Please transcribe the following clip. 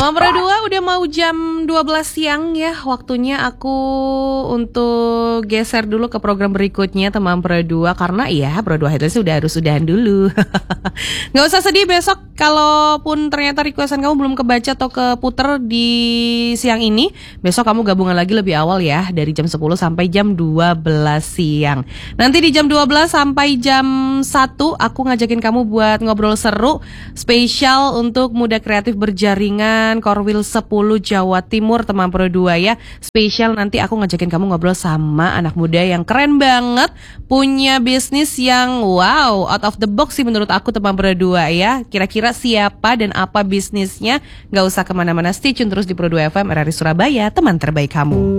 Teman Pro 2 udah mau jam 12 siang ya. Waktunya aku untuk geser dulu ke program berikutnya Teman Pro 2. Karena ya Pro 2 itu sudah harus udahan dulu. Gak usah sedih besok kalaupun ternyata requestan kamu belum kebaca atau keputer di siang ini. Besok kamu gabungan lagi lebih awal ya. Dari jam 10 sampai jam 12 siang. Nanti di jam 12 sampai jam 1 aku ngajakin kamu buat ngobrol seru spesial untuk Muda Kreatif Berjaringan Korwil 10 Jawa Timur Teman Pro 2 ya. Spesial nanti aku ngajakin kamu ngobrol sama anak muda yang keren banget, punya bisnis yang wow, out of the box sih menurut aku Teman Pro 2 ya. Kira-kira siapa dan apa bisnisnya? Gak usah kemana-mana, stay tune terus di Pro 2 FM RRI Surabaya, teman terbaik kamu.